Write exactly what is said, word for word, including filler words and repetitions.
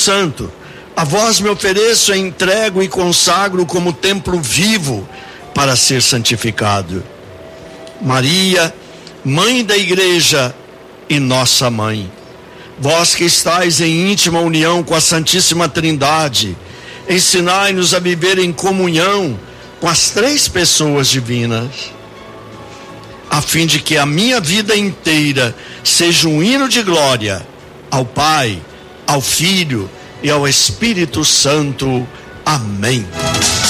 Santo, a vós me ofereço, entrego e consagro como templo vivo para ser santificado. Maria, Mãe da Igreja e nossa Mãe, vós que estáis em íntima união com a Santíssima Trindade, ensinai-nos a viver em comunhão com as três pessoas divinas, a fim de que a minha vida inteira seja um hino de glória ao Pai, ao Filho e ao Espírito Santo. Amém.